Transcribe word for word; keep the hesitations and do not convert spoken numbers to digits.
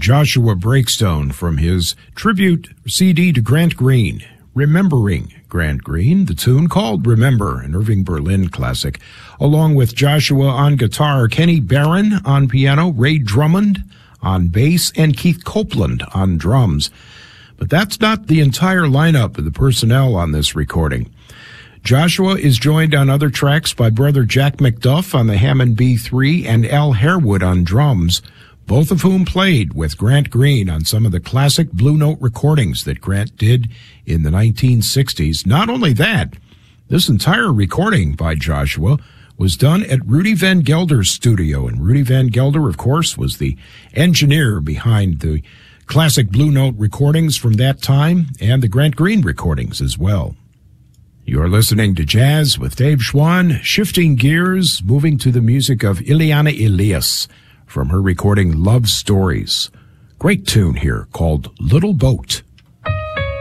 Joshua Breakstone from his tribute C D to Grant Green, Remembering Grant Green, the tune called Remember, an Irving Berlin classic, along with Joshua on guitar, Kenny Barron on piano, Ray Drummond on bass, and Keith Copeland on drums. But that's not the entire lineup of the personnel on this recording. Joshua is joined on other tracks by brother Jack McDuff on the Hammond B three and Al Harewood on drums, both of whom played with Grant Green on some of the classic Blue Note recordings that Grant did in the nineteen sixties. Not only that, this entire recording by Joshua was done at Rudy Van Gelder's studio, and Rudy Van Gelder, of course, was the engineer behind the classic Blue Note recordings from that time and the Grant Green recordings as well. You're listening to Jazz with Dave Schwann, shifting gears, moving to the music of Ileana Elias from her recording Love Stories. Great tune here called Little Boat.